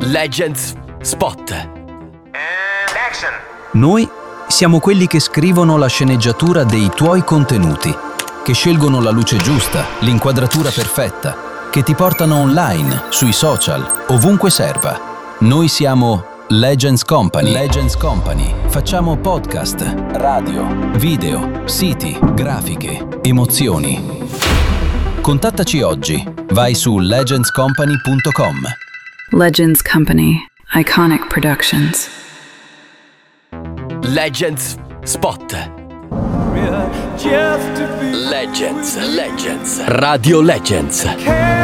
Legends Spot. And action. Noi siamo quelli che scrivono la sceneggiatura dei tuoi contenuti, che scelgono la luce giusta, l'inquadratura perfetta, che ti portano online, sui social, ovunque serva. Noi siamo Legends Company. Legends Company. Facciamo podcast, radio, video, siti, grafiche, emozioni. Contattaci oggi. Vai su legendscompany.com. Legends Company. Iconic Productions. Legends Spot. Legends. Radio Legends.